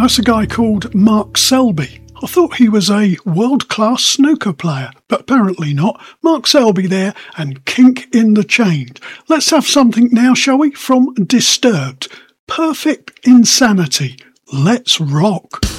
That's a guy called Mark Selby. I thought he was a world-class snooker player, but apparently not. Mark Selby there and Kink in the Chain. Let's have something now, shall we, from Disturbed. Perfect Insanity. Let's rock.